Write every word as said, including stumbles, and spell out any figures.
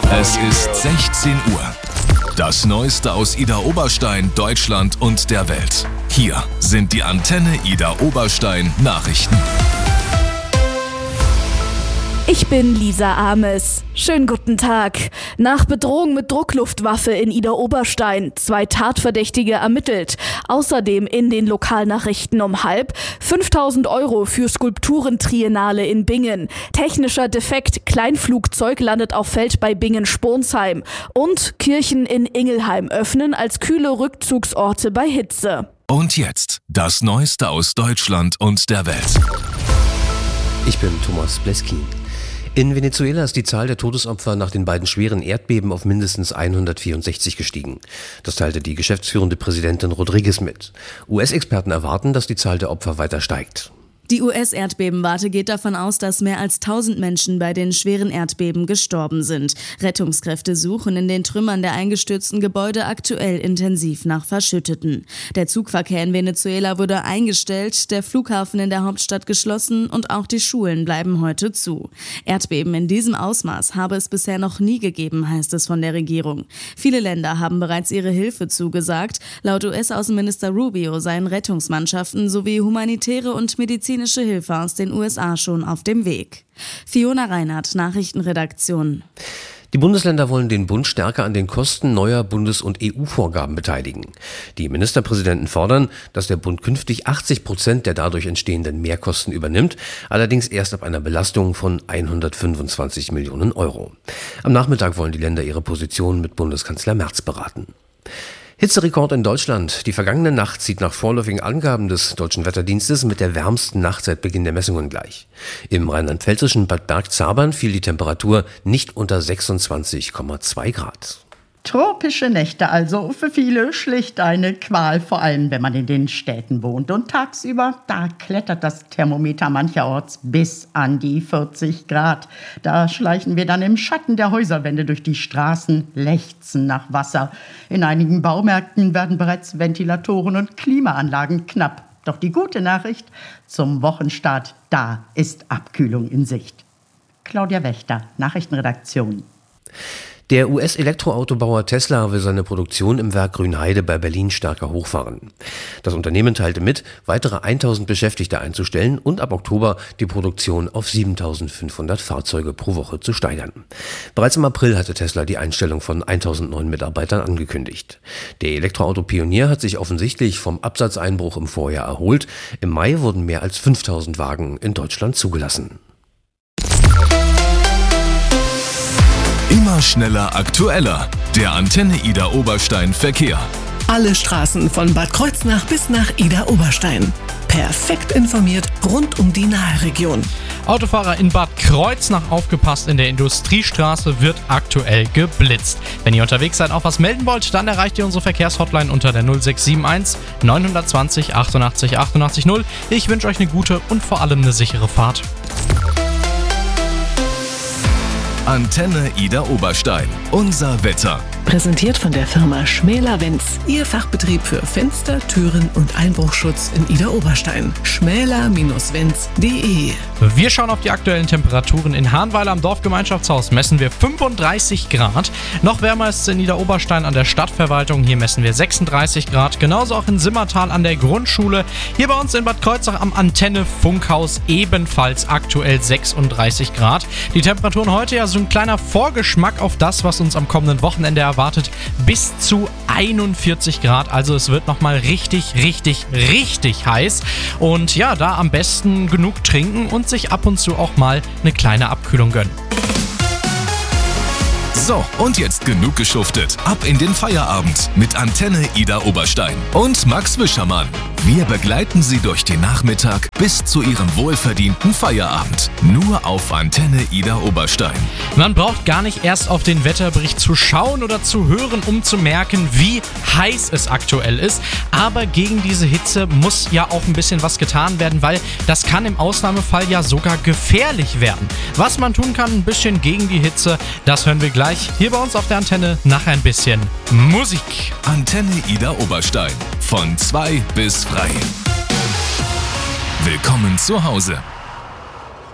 Es ist sechzehn Uhr. Das Neueste aus Idar Oberstein, Deutschland und der Welt. Hier sind die Antenne Idar Oberstein Nachrichten. Ich bin Lisa Ames. Schönen guten Tag. Nach Bedrohung mit Druckluftwaffe in Idar Oberstein zwei Tatverdächtige ermittelt. Außerdem in den Lokalnachrichten um halb fünftausend Euro für Skulpturentriennale in Bingen. Technischer Defekt, Kleinflugzeug landet auf Feld bei Bingen-Sponsheim. Und Kirchen in Ingelheim öffnen als kühle Rückzugsorte bei Hitze. Und jetzt das Neueste aus Deutschland und der Welt. Ich bin Thomas Bleski. In Venezuela ist die Zahl der Todesopfer nach den beiden schweren Erdbeben auf mindestens hundertvierundsechzig gestiegen. Das teilte die geschäftsführende Präsidentin Rodriguez mit. U S-Experten erwarten, dass die Zahl der Opfer weiter steigt. Die U S-Erdbebenwarte geht davon aus, dass mehr als tausend Menschen bei den schweren Erdbeben gestorben sind. Rettungskräfte suchen in den Trümmern der eingestürzten Gebäude aktuell intensiv nach Verschütteten. Der Zugverkehr in Venezuela wurde eingestellt, der Flughafen in der Hauptstadt geschlossen und auch die Schulen bleiben heute zu. Erdbeben in diesem Ausmaß habe es bisher noch nie gegeben, heißt es von der Regierung. Viele Länder haben bereits ihre Hilfe zugesagt. Laut U S-Außenminister Rubio seien Rettungsmannschaften sowie humanitäre und medizinische Hilfe aus den U S A schon auf dem Weg. Fiona Reinhardt, Nachrichtenredaktion. Die Bundesländer wollen den Bund stärker an den Kosten neuer Bundes- und E U-Vorgaben beteiligen. Die Ministerpräsidenten fordern, dass der Bund künftig achtzig Prozent der dadurch entstehenden Mehrkosten übernimmt, allerdings erst ab einer Belastung von hundertfünfundzwanzig Millionen Euro. Am Nachmittag wollen die Länder ihre Position mit Bundeskanzler Merz beraten. Hitzerekord in Deutschland. Die vergangene Nacht zieht nach vorläufigen Angaben des Deutschen Wetterdienstes mit der wärmsten Nacht seit Beginn der Messungen gleich. Im rheinland-pfälzischen Bad Bergzabern fiel die Temperatur nicht unter sechsundzwanzig Komma zwei Grad. Tropische Nächte also, für viele schlicht eine Qual, vor allem wenn man in den Städten wohnt. Und tagsüber, da klettert das Thermometer mancherorts bis an die vierzig Grad. Da schleichen wir dann im Schatten der Häuserwände durch die Straßen, lechzen nach Wasser. In einigen Baumärkten werden bereits Ventilatoren und Klimaanlagen knapp. Doch die gute Nachricht, zum Wochenstart, da ist Abkühlung in Sicht. Claudia Wächter, Nachrichtenredaktion. Der U S-Elektroautobauer Tesla will seine Produktion im Werk Grünheide bei Berlin stärker hochfahren. Das Unternehmen teilte mit, weitere tausend Beschäftigte einzustellen und ab Oktober die Produktion auf siebentausendfünfhundert Fahrzeuge pro Woche zu steigern. Bereits im April hatte Tesla die Einstellung von tausend neuen Mitarbeitern angekündigt. Der Elektroauto-Pionier hat sich offensichtlich vom Absatzeinbruch im Vorjahr erholt. Im Mai wurden mehr als fünftausend Wagen in Deutschland zugelassen. Immer schneller, aktueller. Der Antenne Idar Oberstein Verkehr. Alle Straßen von Bad Kreuznach bis nach Idar Oberstein. Perfekt informiert rund um die Nahe-Region. Autofahrer in Bad Kreuznach, aufgepasst, in der Industriestraße wird aktuell geblitzt. Wenn ihr unterwegs seid, auch was melden wollt, dann erreicht ihr unsere Verkehrshotline unter der null sechs sieben eins neun zwei null achtundachtzig achtundachtzig null. Ich wünsche euch eine gute und vor allem eine sichere Fahrt. Antenne Idar Oberstein. Unser Wetter. Präsentiert von der Firma Schmäler-Wenz. Ihr Fachbetrieb für Fenster, Türen und Einbruchschutz in Idar Oberstein. schmäler Bindestrich wenz punkt de. Wir schauen auf die aktuellen Temperaturen. In Hahnweiler am Dorfgemeinschaftshaus messen wir fünfunddreißig Grad. Noch wärmer ist es in Idar Oberstein an der Stadtverwaltung. Hier messen wir sechsunddreißig Grad. Genauso auch in Simmertal an der Grundschule. Hier bei uns in Bad Kreuznach am Antenne-Funkhaus ebenfalls aktuell sechsunddreißig Grad. Die Temperaturen heute ja so ein kleiner Vorgeschmack auf das, was uns am kommenden Wochenende erwartet. Bis zu einundvierzig Grad. Also es wird nochmal richtig, richtig, richtig heiß. Und ja, da am besten genug trinken und sich ab und zu auch mal eine kleine Abkühlung gönnen. So, und jetzt genug geschuftet. Ab in den Feierabend mit Antenne Idar Oberstein und Max Wischermann. Wir begleiten Sie durch den Nachmittag bis zu Ihrem wohlverdienten Feierabend. Nur auf Antenne Idar Oberstein. Man braucht gar nicht erst auf den Wetterbericht zu schauen oder zu hören, um zu merken, wie heiß es aktuell ist. Aber gegen diese Hitze muss ja auch ein bisschen was getan werden, weil das kann im Ausnahmefall ja sogar gefährlich werden. Was man tun kann, ein bisschen gegen die Hitze, das hören wir gleich hier bei uns auf der Antenne nach ein bisschen Musik. Antenne Idar Oberstein. Von zwei bis frei. Willkommen zu Hause.